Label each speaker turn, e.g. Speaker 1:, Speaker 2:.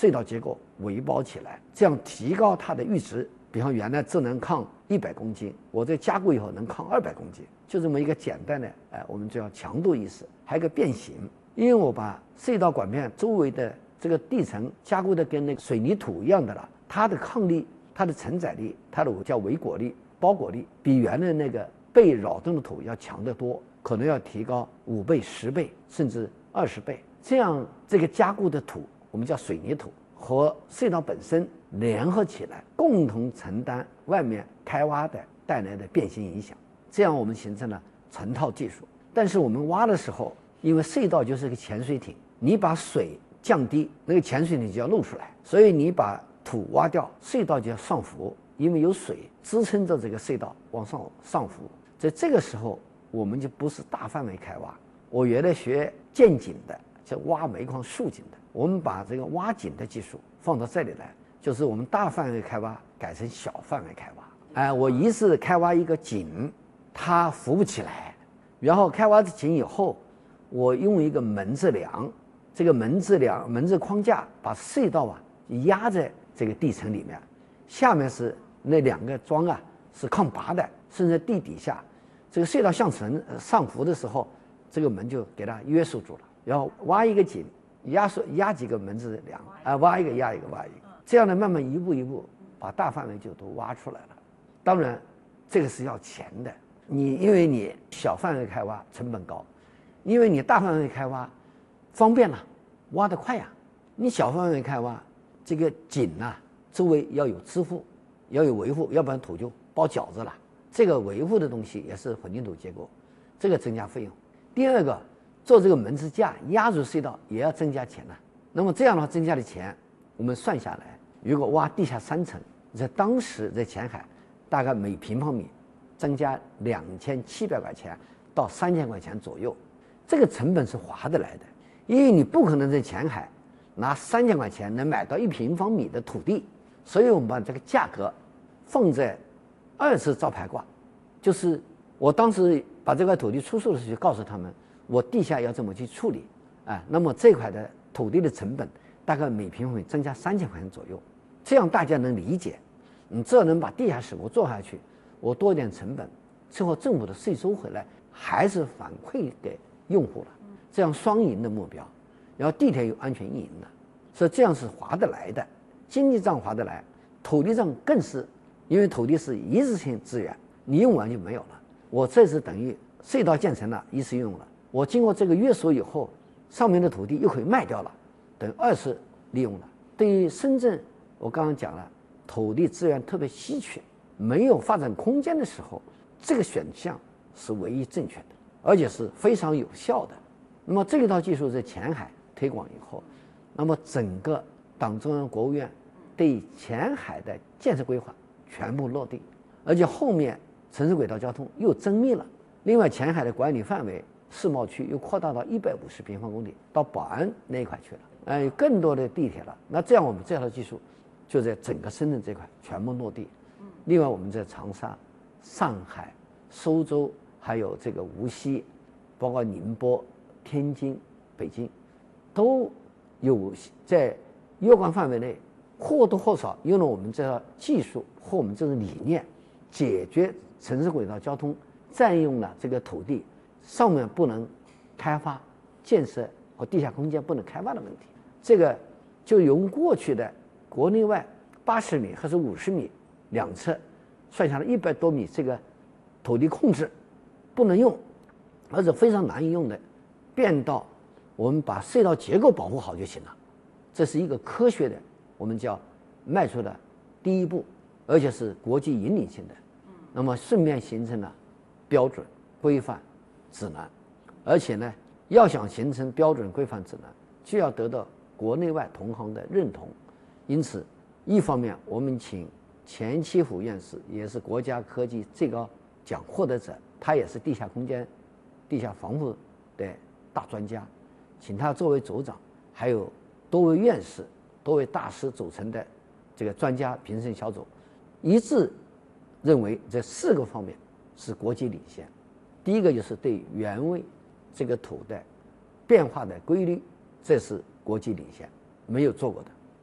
Speaker 1: 隧道结构围包起来，这样提高它的阈值。比方原来只能抗100公斤，我这加固以后能抗200公斤，就这么一个简单的我们叫强度意识。还有一个变形，因为我把隧道管片周围的这个地层加固的跟那个水泥土一样的了，它的抗力、它的承载力、它的叫围裹力、包裹力，比原来那个被扰动的土要强得多，可能要提高5倍、10倍，甚至20倍。这样这个加固的土，我们叫水泥土，和隧道本身联合起来，共同承担外面开挖的带来的变形影响，这样我们形成了成套技术。但是我们挖的时候，因为隧道就是个潜水艇，你把水降低，那个潜水艇就要露出来，所以你把土挖掉，隧道就要上浮，因为有水支撑着这个隧道往上浮。在这个时候，我们就不是大范围开挖。我原来学建井的，叫挖煤矿竖井的，我们把这个挖井的技术放到这里来，就是我们大范围开挖改成小范围开挖。我一次开挖一个井，它浮不起来，然后开挖的井以后，我用一个门字梁，这个门字框架把隧道压在这个地层里面，下面是那2个桩是抗拔的，甚至地底下，这个隧道向上浮的时候，这个门就给它约束住了。然后挖一个井，压几个门字梁，挖一个压一个，挖一个，这样呢，慢慢一步一步把大范围就都挖出来了。当然，这个是要钱的。因为你小范围开挖成本高，因为你大范围开挖方便了，挖得快呀。你小范围开挖，这个井周围要有支付，要有维护，要不然土就包饺子了。这个维护的东西也是混凝土结构，这个增加费用。第二个，做这个门支架压入隧道也要增加钱了。那么这样的话增加的钱，我们算下来，如果挖地下3层，在当时在前海，大概每平方米增加2700块钱到3000块钱左右，这个成本是划得来的。因为你不可能在前海拿3000块钱能买到1平方米的土地，所以我们把这个价格放在2次招牌挂，就是我当时把这块土地出售的时候就告诉他们，我地下要这么去处理，那么这块的土地的成本大概每平方米增加3000块钱左右，这样大家能理解。你只要能把地下室我做下去，我多一点成本，最后政府的税收回来还是反馈给用户了，这样双赢的目标。然后地铁有安全运营的，所以这样是划得来的，经济账划得来，土地账更是，因为土地是一次性资源，你用完就没有了。我这是等于隧道建成了，一次用了，我经过这个约束以后，上面的土地又可以卖掉了，等于2次利用了。对于深圳，我刚刚讲了，土地资源特别稀缺，没有发展空间的时候，这个选项是唯一正确的，而且是非常有效的。那么这一套技术在前海推广以后，那么整个党中央、国务院对前海的建设规划全部落地，而且后面城市轨道交通又增密了。另外，前海的管理范围世贸区又扩大到150平方公里，到宝安那一块去了，有更多的地铁了。那这样我们这套技术就在整个深圳这块全部落地。另外，我们在长沙、上海、苏州，还有这个无锡，包括宁波、天津、北京，都有在若干范围内或多或少用了我们这套技术或我们这种理念，解决城市轨道交通占用了这个土地上面不能开发建设和地下空间不能开发的问题。这个就用过去的国内外80米还是50米两侧算下来100多米这个土地控制不能用，而且非常难以用的，变到我们把隧道结构保护好就行了。这是一个科学的，我们叫迈出的第一步，而且是国际引领性的。那么顺便形成了标准、规范、指南，而且呢，要想形成标准、规范、指南，就要得到国内外同行的认同。因此，一方面我们请钱其甫院士，也是国家科技最高奖获得者，他也是地下空间、地下防护的大专家，请他作为组长，还有多位院士、多位大师组成的这个专家评审小组，一致认为这4个方面是国际领先。第一个就是对原位这个土的变化的规律，这是国际领先，没有做过的。